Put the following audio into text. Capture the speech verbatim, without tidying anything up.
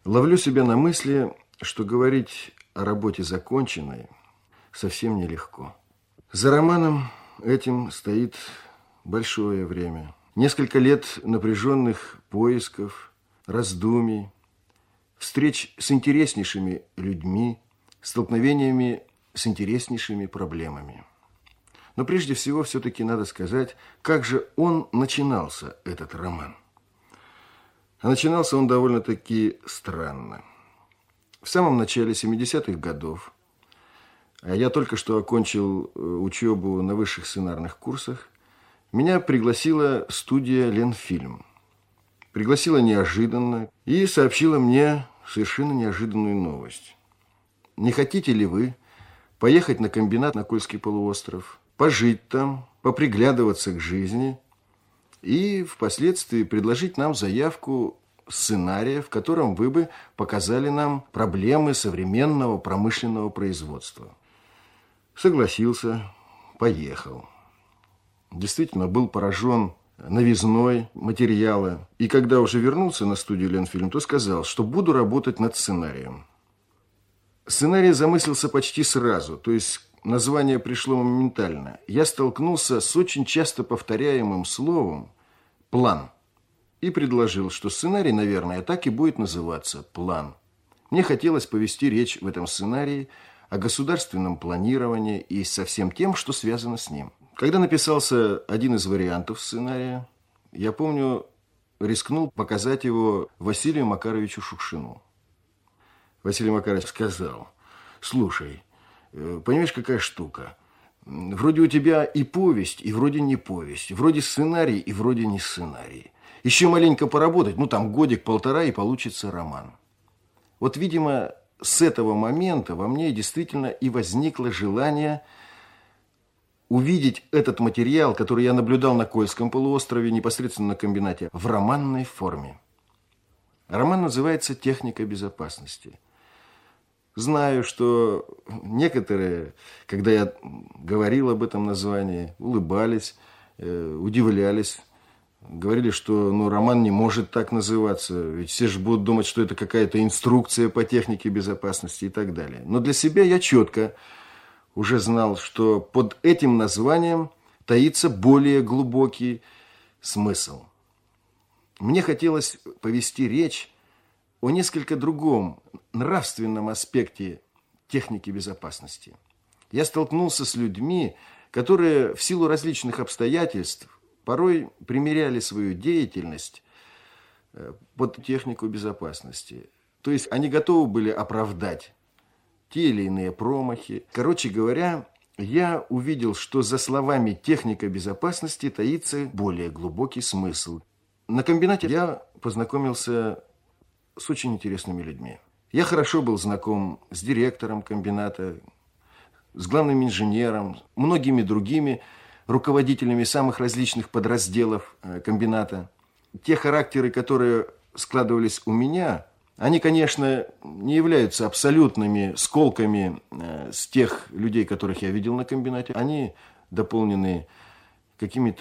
Ловлю себя на мысли, что говорить о работе законченной совсем нелегко. За романом этим стоит большое время. Несколько лет напряженных поисков, раздумий, встреч с интереснейшими людьми, столкновениями с интереснейшими проблемами. Но прежде всего все-таки надо сказать, как же он начинался, этот роман. А начинался он довольно-таки странно. В самом начале семидесятых годов, а я только что окончил учебу на высших сценарных курсах, меня пригласила студия «Ленфильм». Пригласила неожиданно и сообщила мне совершенно неожиданную новость. Не хотите ли вы поехать на комбинат на Кольский полуостров, пожить там, поприглядываться к жизни и впоследствии предложить нам заявку сценария, в котором вы бы показали нам проблемы современного промышленного производства? Согласился, поехал. Действительно, был поражен новизной материала. И когда уже вернулся на студию «Ленфильм», то сказал, что буду работать над сценарием. Сценарий замыслился почти сразу, то есть название пришло моментально. Я столкнулся с очень часто повторяемым словом «план» и предложил, что сценарий, наверное, так и будет называться «План». Мне хотелось повести речь в этом сценарии о государственном планировании и со всем тем, что связано с ним. Когда написался один из вариантов сценария, я помню, рискнул показать его Василию Макаровичу Шукшину. Василий Макарович сказал: слушай, понимаешь, какая штука? Вроде у тебя и повесть, и вроде не повесть. Вроде сценарий, и вроде не сценарий. Еще маленько поработать, ну там годик-полтора, и получится роман. Вот, видимо, с этого момента во мне действительно и возникло желание увидеть этот материал, который я наблюдал на Кольском полуострове, непосредственно на комбинате, в романной форме. Роман называется «Техника безопасности». Знаю, что некоторые, когда я говорил об этом названии, улыбались, э, удивлялись, говорили, что ну, роман не может так называться, ведь все же будут думать, что это какая-то инструкция по технике безопасности и так далее. Но для себя я четко уже знал, что под этим названием таится более глубокий смысл. Мне хотелось повести речь о несколько другом нравственном аспекте техники безопасности. Я столкнулся с людьми, которые в силу различных обстоятельств порой примеряли свою деятельность под технику безопасности. То есть они готовы были оправдать те или иные промахи. Короче говоря, я увидел, что за словами «техника безопасности» таится более глубокий смысл. На комбинате я познакомился с очень интересными людьми. Я хорошо был знаком с директором комбината, с главным инженером, многими другими руководителями самых различных подразделов комбината. Те характеры, которые складывались у меня, они, конечно, не являются абсолютными сколками с тех людей, которых я видел на комбинате. Они дополнены какими-то